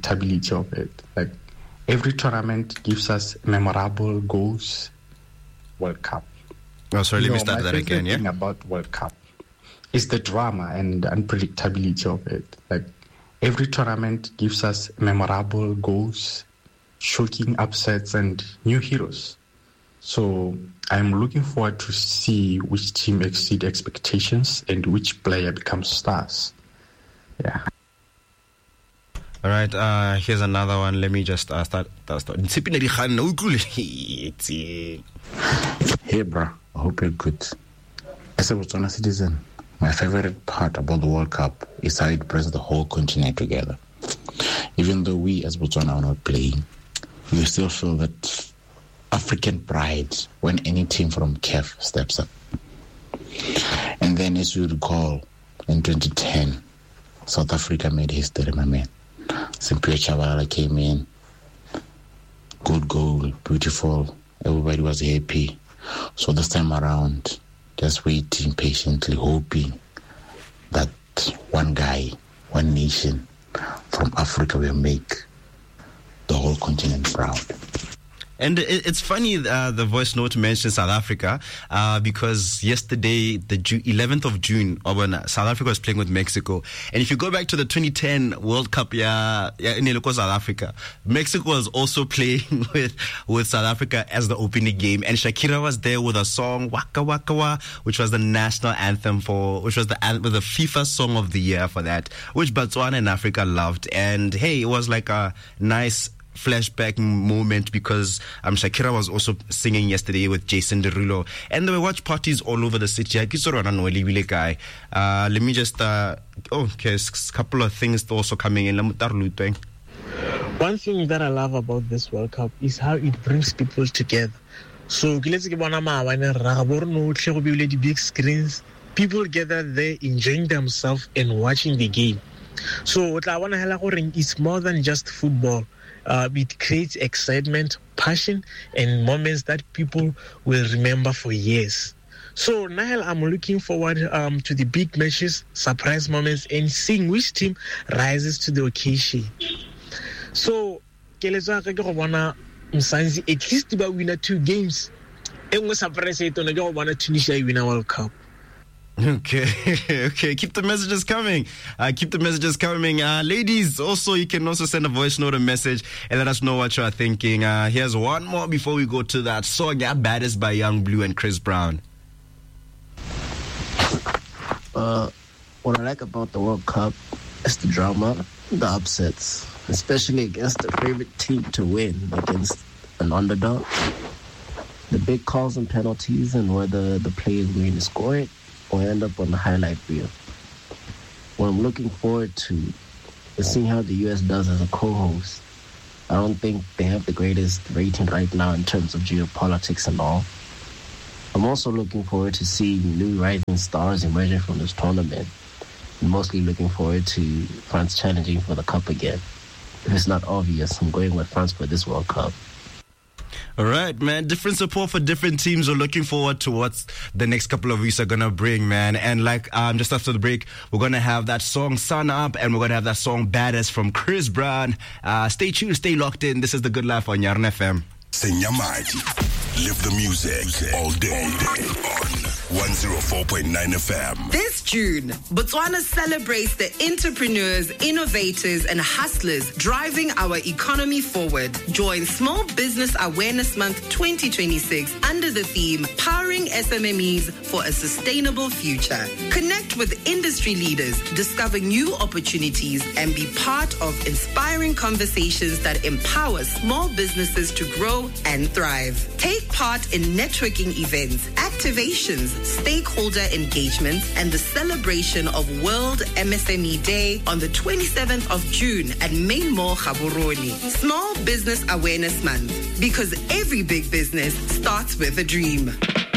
unpredictability of it. Like, every tournament gives us memorable goals. World Cup. Oh, sorry, let me start that again, yeah? The thing about World Cup is the drama and unpredictability of it. Like, every tournament gives us memorable goals, shocking upsets, and new heroes. So I'm looking forward to see which team exceed expectations and which player becomes stars. Yeah. All right, here's another one. Let me just start. Hey, bro. I hope you're good. As a Botswana citizen, my favorite part about the World Cup is how it brings the whole continent together. Even though we as Botswana are not playing, we still feel that African pride when any team from CAF steps up. And then, as you recall, in 2010, South Africa made history, my man. Simphiwe Tshabalala came in, good goal, beautiful, everybody was happy. So this time around, just waiting patiently, hoping that one guy, one nation from Africa will make the whole continent proud. And it's funny the voice note mentions South Africa because yesterday, the 11th of June, South Africa was playing with Mexico. And if you go back to the 2010 World Cup, in South Africa, Mexico was also playing with South Africa as the opening game. And Shakira was there with a song, Waka Waka Wa, which was the national anthem which was the FIFA song of the year for that, which Botswana and Africa loved. And hey, it was like a nice flashback moment because Shakira was also singing yesterday with Jason Derulo, and there were watch parties all over the city. Let me just okay, a couple of things also coming in. One thing that I love about this World Cup is how it brings people together. So big screens, people gather there enjoying themselves and watching the game. So it's more than just football. It creates excitement, passion, and moments that people will remember for years. So, Nile, I'm looking forward to the big matches, surprise moments, and seeing which team rises to the occasion. So, at least we win 2 games. And surprise Tunisia win a World Cup. Okay. Keep the messages coming. Ladies, also, you can also send a voice note, a message, and let us know what you are thinking. Here's one more before we go to that song, Baddest by Young Blue and Chris Brown. What I like about the World Cup is the drama, the upsets, especially against the favorite team to win against an underdog. The big calls and penalties and whether the player is going to score it or end up on the highlight reel. What I'm looking forward to is seeing how the US does as a co-host. I don't think they have the greatest rating right now in terms of geopolitics and all. I'm also looking forward to seeing new rising stars emerging from this tournament. I'm mostly looking forward to France challenging for the cup again. If it's not obvious, I'm going with France for this World Cup. All right, man. Different support for different teams. We're looking forward to what the next couple of weeks are going to bring, man. And just after the break, we're going to have that song Sun Up and we're going to have that song Baddest from Chris Brown. Stay tuned, stay locked in. This is The Good Life on Yarn FM. Live the music all day on 104.9 FM. This June, Botswana celebrates the entrepreneurs, innovators, and hustlers driving our economy forward. Join Small Business Awareness Month 2026 under the theme Powering SMMEs for a Sustainable Future. Connect with industry leaders, discover new opportunities, and be part of inspiring conversations that empower small businesses to grow and thrive. Take part in networking events, activations, stakeholder engagements, and the celebration of World MSME Day on the 27th of June at Main Mall Gaborone. Small Business Awareness Month, because every big business starts with a dream.